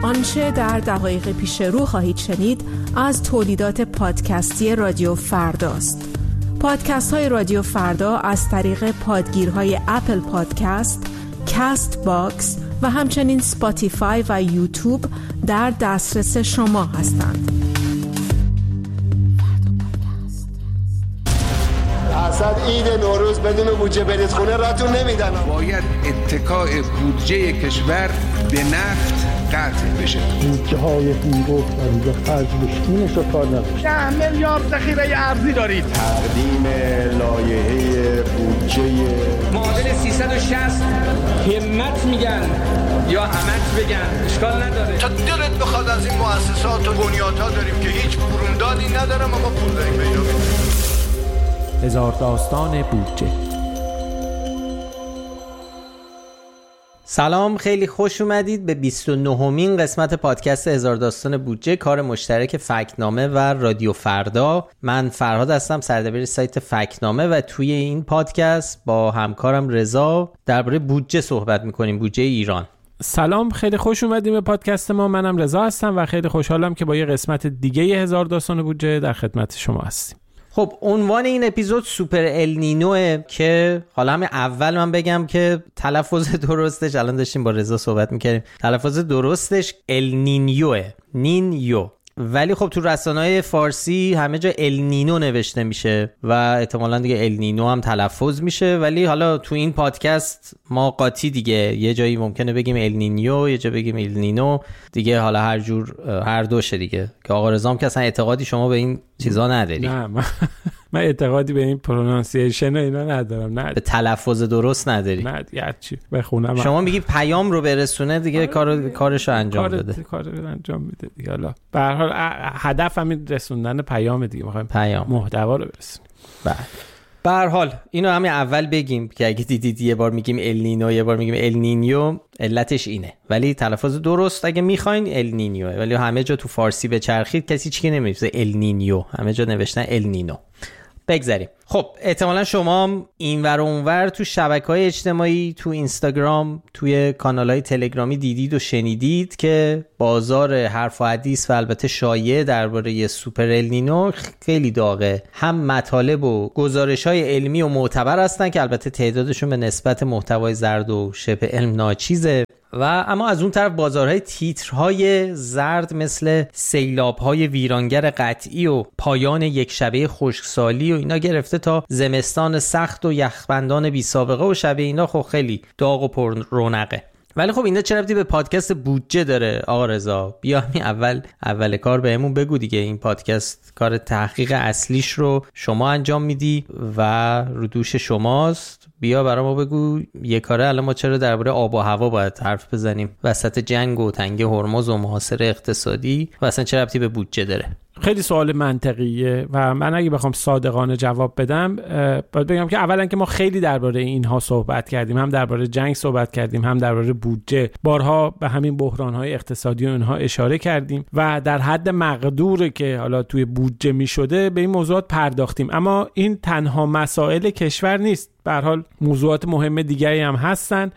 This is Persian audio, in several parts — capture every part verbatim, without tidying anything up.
آنچه در دقایق پیش رو خواهید شنید از تولیدات پادکستی رادیو فرداست. پادکست های رادیو فردا از طریق پادگیرهای اپل پادکست، کست باکس و همچنین سپاتیفای و یوتیوب در دسترس شما هستند. اصلا عید نوروز بدون بودجه برید خونه راتون نمیدن. باید اتکاء بودجه کشور به نفت قطع بشه. بودجه های بیرون و خرج بشینش رو کار نباشه. ده میلیارد ذخیره ارزی دارید. تقدیم لایحه بودجه معادل سیصد و شصت همت میگن یا همت بگن اشکال نداره. تا دلت بخواد از این مؤسسات و بنیادها داریم که هیچ بروندادی نداره، ما پول داریم پیدا کنیم. هزار داستان بودجه. سلام، خیلی خوش اومدید به بیست و نهمین قسمت پادکست هزار داستان بودجه، کار مشترک فکت‌نامه و رادیو فردا. من فرهاد هستم، سردبیر سایت فکت‌نامه و توی این پادکست با همکارم رضا درباره بودجه صحبت می‌کنیم، بودجه ایران. سلام، خیلی خوش اومدیم به پادکست ما. منم رضا هستم و خیلی خوشحالم که با یه قسمت دیگه هزار داستان بودجه در خدمت شما هستیم. خب عنوان این اپیزود سوپر النینوه که حالا همین اول من بگم که تلفظ درستش، الان داشتیم با رضا صحبت میکردیم، تلفظ درستش النینیوه، نینیو، ولی خب تو رسانه‌های فارسی همه جا النینو نوشته میشه و احتمالاً دیگه النینو هم تلفظ میشه، ولی حالا تو این پادکست ما قاطی دیگه یه جایی ممکنه بگیم النینیو، یه جا بگیم النینو دیگه، حالا هر جور هر دوشه دیگه. که آقا رضا که اصلا اعتقادی شما به این چیزا نداری. نه من, من اعتقادی به این پرونانسیشن و اینا ندارم. نه به تلفظ درست نداری. نه دیگه چی بخونم. شما میگی پیام رو برسونه دیگه، آره کارو کارشو انجام کار بده. کارو انجام میده دیگه. حالا به هر حال هدف همین رسوندن پیام دیگه، میخوایم پیام محتوا رو برسونیم. بله. به هر حال اینو همین اول بگیم که اگه دیدید یه بار میگیم النینو یه بار میگیم النینیو، علتش اینه، ولی تلفظ درست اگه میخواین النینیوه، ولی همه جا تو فارسی بچرخید کسی چیزی نمی‌نویسه النینیو، همه جا نوشتن النینو. بگذاریم. خب احتمالا شما اینور و اونور تو شبکه‌های اجتماعی، تو اینستاگرام، توی کانال‌های تلگرامی دیدید و شنیدید که بازار حرف و حدیث و البته شایعه درباره سوپر النینو خیلی داغه. هم مطالب و گزارش‌های علمی و معتبر هستن که البته تعدادشون به نسبت محتوای زرد و شبه علم ناچیزه، و اما از اون طرف بازارهای تیترهای زرد مثل سیلاب‌های ویرانگر قطعی و پایان یک شبه خشکسالی و اینا گرفته تا زمستان سخت و یخبندان بی سابقه و شبه اینا خب خیلی داغ و پر رونقه. ولی خب اینا چه ربطی به پادکست بودجه داره آقا رضا؟ بیا همین اول اول کار بهمون بگو دیگه. این پادکست کار تحقیق اصلیش رو شما انجام میدی و رو دوش شماست. بیا برای ما بگو یه کاره الان ما چرا درباره آب و هوا باید حرف بزنیم وسط جنگ و تنگه هرمز و محاصره اقتصادی و اصلا چه ربطی به بودجه داره؟ خیلی سوال منطقیه و من اگه بخوام صادقانه جواب بدم باید بگم که اولا که ما خیلی درباره اینها صحبت کردیم، هم درباره جنگ صحبت کردیم، هم درباره بودجه. بارها به همین بحران‌های اقتصادی و اینها اشاره کردیم و در حد مقدوره که حالا توی بودجه می‌شده به این موضوعات پرداختیم. اما این تنها مسائل کشور نیست. به هر حال موضوعات مهم دیگری هم هستن،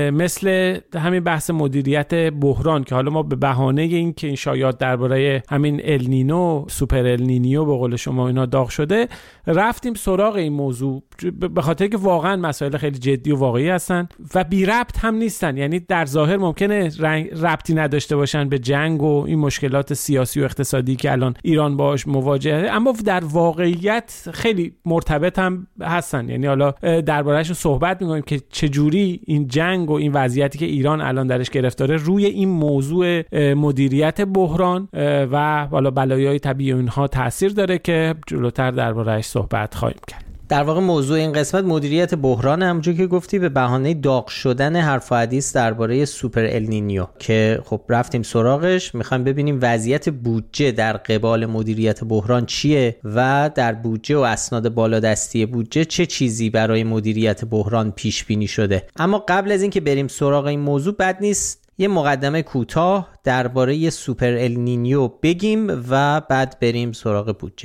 مثل همین بحث مدیریت بحران که حالا ما به بهانه این که این شایعات درباره همین النینو، سوپر النینیو به قول شما اینا داغ شده، رفتیم سراغ این موضوع به خاطر که واقعا مسائل خیلی جدی و واقعی هستن و بی ربط هم نیستن. یعنی در ظاهر ممکنه ربطی نداشته باشن به جنگ و این مشکلات سیاسی و اقتصادی که الان ایران باهاش مواجهه، اما در واقعیت خیلی مرتبط هم هستن. یعنی حالا درباره‌اش صحبت می‌کنیم که چجوری این جنگ و این وضعیتی که ایران الان درش گرفتاره روی این موضوع مدیریت بحران و حالا بلایای طبیعی اونها تاثیر داره که جلوتر درباره‌اش صحبت خواهیم کرد. در واقع موضوع این قسمت مدیریت بحران، همونجوری که گفتی به بهانه داغ شدن حرف و حدیث درباره سوپر النینیو که خب رفتیم سراغش، میخوایم ببینیم وضعیت بودجه در قبال مدیریت بحران چیه و در بودجه و اسناد بالادستی بودجه چه چیزی برای مدیریت بحران پیش بینی شده. اما قبل از اینکه بریم سراغ این موضوع بد نیست یه مقدمه کوتاه درباره سوپر النینیو بگیم و بعد بریم سراغ بودجه.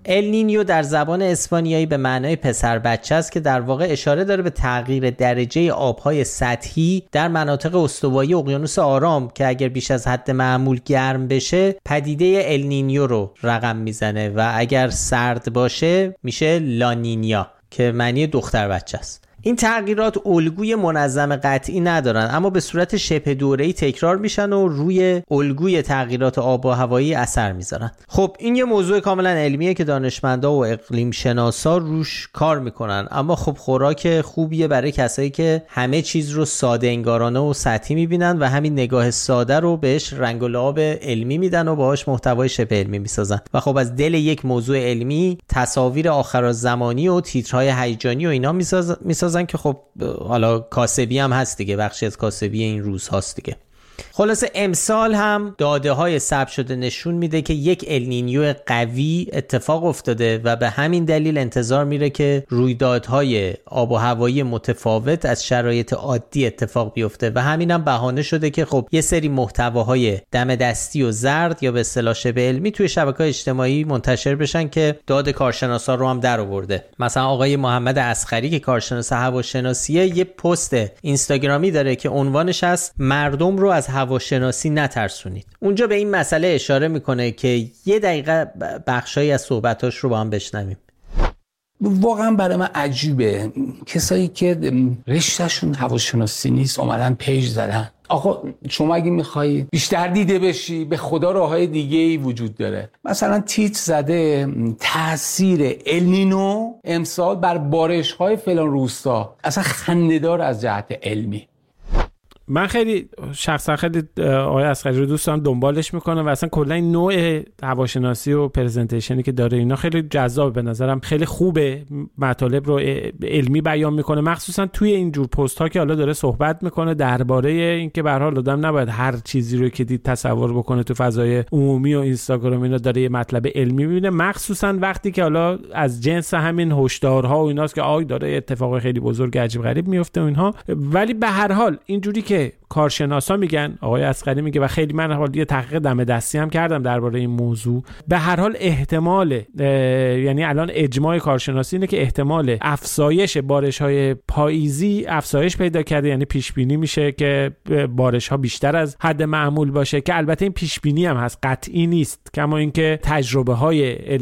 النینیو در زبان اسپانیایی به معنای پسر بچه است که در واقع اشاره داره به تغییر درجه آبهای سطحی در مناطق استوایی اقیانوس آرام که اگر بیش از حد معمول گرم بشه پدیده النینیو رو رقم میزنه و اگر سرد باشه میشه لانینیا که معنی دختر بچه است. این تغییرات الگوی منظم قطعی ندارن اما به صورت شبه دوره‌ای تکرار میشن و روی الگوی تغییرات آب و هوایی اثر میذارن. خب این یه موضوع کاملا علمیه که دانشمندا و اقلیم شناسا روش کار میکنن، اما خب خوراک خوبیه برای کسایی که همه چیز رو ساده انگارانه و سطحی میبینن و همین نگاه ساده رو بهش رنگ و لعاب علمی میدن و باهاش محتوای شبه علمی میسازن و خب از دل یک موضوع علمی تصاویر آخرالزمانی و تیترهای هیجانی و اینا میسازن که خب حالا کاسبی هم هست دیگه، بخشی از کاسبی این روز هست دیگه. خلاصه امسال هم داده های ثبت شده نشون میده که یک النینیو قوی اتفاق افتاده و به همین دلیل انتظار میره که رویدادهای آب و هوایی متفاوت از شرایط عادی اتفاق بیفته و همین هم بهانه شده که خب یه سری محتواهای دم دستی و زرد یا به اصطلاح شبه علمی توی شبکه‌های اجتماعی منتشر بشن که داد کارشناسا رو هم در آورده. مثلا آقای محمد اصغری که کارشناس هواشناسیه یه پست اینستاگرامی داره که عنوانش هست مردم رو از هواشناسی نترسونید. اونجا به این مسئله اشاره میکنه که یه دقیقه بخشایی از صحبتاش رو با هم بشنویم. واقعا برای من عجیبه کسایی که رشتهشون هواشناسی نیست اومدن پیج زدن. آقا شما اگه میخوایی بیشتر دیده بشی به خدا راههای دیگه‌ای وجود داره. مثلا تیتر زده تاثیر النینو امسال بر بارش‌های فلان روستا، اصلا خنده‌دار از جهت علمی. من خیلی شخصا خیلی آقای اصغری رو دوست دارم، دنبالش میکنم و اصلا کلا این نوع هواشناسی و پرزنتیشنی که داره اینا خیلی جذاب به نظرم، خیلی خوبه، مطالب رو علمی بیان میکنه، مخصوصا توی این جور پست ها که حالا داره صحبت میکنه درباره اینکه به هر حال آدم نباید هر چیزی رو که دید تصور بکنه تو فضای عمومی و اینستاگرام اینا داره یه مطلب علمی میبینه، مخصوصا وقتی که حالا از جنس همین هشدارها و ایناست که آی داره اتفاق خیلی بزرگ عجیب غریب میفته و اینها. ولی به هر حال اینجوری که کارشناسا میگن، آقای اصغری میگه و خیلی من حالا یه تحقیق دم دستی هم کردم درباره این موضوع، به هر حال احتمال یعنی الان اجماع کارشناسی اینه که احتمال افزایش بارش‌های پاییزی افزایش پیدا کرده، یعنی پیش بینی میشه که بارش‌ها بیشتر از حد معمول باشه که البته این پیش بینی هم هست، قطعی نیست، کما اینکه تجربه‌های